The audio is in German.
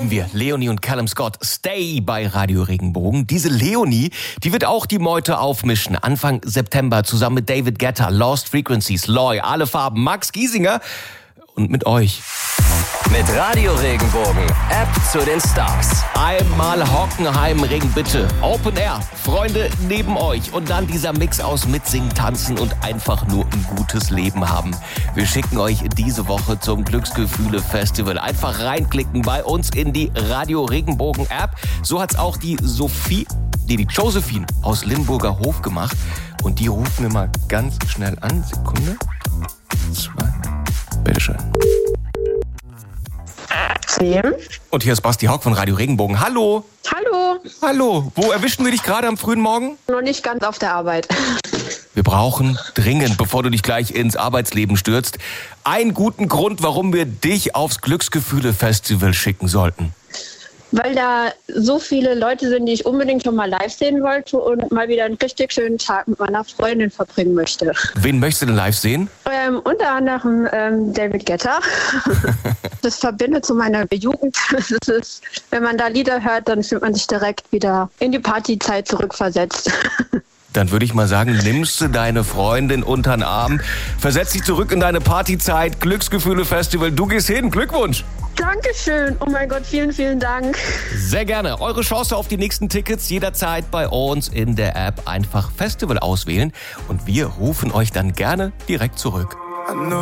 lieben wir. Leonie und Callum Scott, Stay bei Radio Regenbogen. Diese Leonie, die wird auch die Meute aufmischen. Anfang September zusammen mit David Guetta, Lost Frequencies, Loy, Alle Farben, Max Giesinger und mit euch. Mit Radio Regenbogen, App zu den Stars. Einmal Hockenheim Ring bitte. Open Air, Freunde neben euch. Und dann dieser Mix aus Mitsingen, Tanzen und einfach nur ein gutes Leben haben. Wir schicken euch diese Woche zum Glücksgefühle Festival. Einfach reinklicken bei uns in die Radio Regenbogen App. So hat's auch die Josephine aus Limburger Hof gemacht. Und die rufen wir mal ganz schnell an. Sekunde. 2. Bitteschön. Und hier ist Basti Hauck von Radio Regenbogen. Hallo. Hallo. Hallo. Wo erwischen wir dich gerade am frühen Morgen? Noch nicht ganz auf der Arbeit. Wir brauchen dringend, bevor du dich gleich ins Arbeitsleben stürzt, einen guten Grund, warum wir dich aufs Glücksgefühle-Festival schicken sollten. Weil da so viele Leute sind, die ich unbedingt schon mal live sehen wollte und mal wieder einen richtig schönen Tag mit meiner Freundin verbringen möchte. Wen möchtest du denn live sehen? Unter anderem David Guetta. Das verbindet zu meiner Jugend. Das ist, wenn man da Lieder hört, dann fühlt man sich direkt wieder in die Partyzeit zurückversetzt. Dann würde ich mal sagen, nimmst du deine Freundin unter den Arm, versetz dich zurück in deine Partyzeit, Glücksgefühle-Festival, du gehst hin, Glückwunsch! Dankeschön, oh mein Gott, vielen, vielen Dank. Sehr gerne, eure Chance auf die nächsten Tickets jederzeit bei uns in der App, einfach Festival auswählen und wir rufen euch dann gerne direkt zurück.